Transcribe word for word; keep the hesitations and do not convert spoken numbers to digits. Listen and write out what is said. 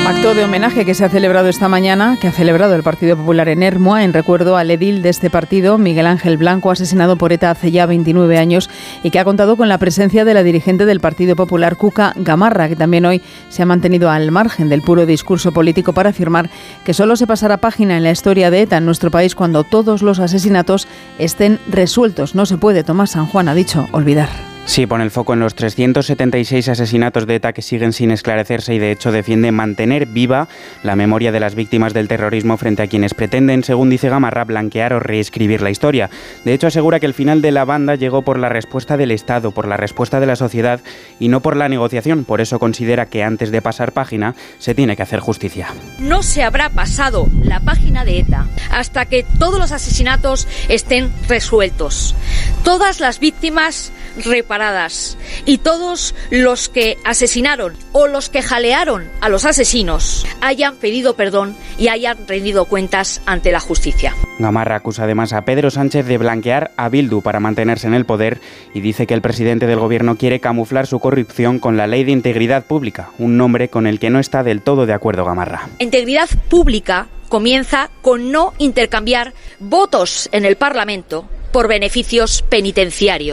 Acto de homenaje que se ha celebrado esta mañana, que ha celebrado el Partido Popular en Ermua, en recuerdo al edil de este partido, Miguel Ángel Blanco, asesinado por ETA hace ya veintinueve años, y que ha contado con la presencia de la dirigente del Partido Popular, Cuca Gamarra, que también hoy se ha mantenido al margen del puro discurso político para afirmar que solo se pasará página en la historia de ETA en nuestro país cuando todos los asesinatos estén resueltos. No se puede, Tomás San Juan ha dicho, olvidar. Sí, pone el foco en los trescientos setenta y seis asesinatos de ETA que siguen sin esclarecerse y de hecho defiende mantener viva la memoria de las víctimas del terrorismo frente a quienes pretenden, según dice Gamarra, blanquear o reescribir la historia. De hecho, asegura que el final de la banda llegó por la respuesta del Estado, por la respuesta de la sociedad y no por la negociación. Por eso considera que antes de pasar página se tiene que hacer justicia. No se habrá pasado la página de ETA hasta que todos los asesinatos estén resueltos, todas las víctimas reparadas y todos los que asesinaron o los que jalearon a los asesinos hayan pedido perdón y hayan rendido cuentas ante la justicia. Gamarra acusa además a Pedro Sánchez de blanquear a Bildu para mantenerse en el poder y dice que el presidente del gobierno quiere camuflar su corrupción con la Ley de Integridad Pública, un nombre con el que no está del todo de acuerdo Gamarra. Integridad pública comienza con no intercambiar votos en el Parlamento por beneficios penitenciarios.